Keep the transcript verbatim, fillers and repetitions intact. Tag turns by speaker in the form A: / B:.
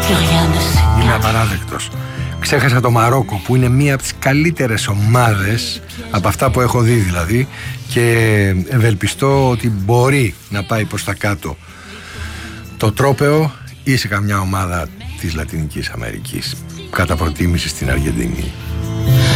A: Είμαι απαράδεκτος. Ξέχασα το Μαρόκο που είναι μία από τις καλύτερες ομάδες από αυτά που έχω δει δηλαδή, και ευελπιστώ ότι μπορεί να πάει προς τα κάτω το τρόπαιο ή σε καμιά ομάδα της Λατινικής Αμερικής, κατά προτίμηση στην Αργεντινή.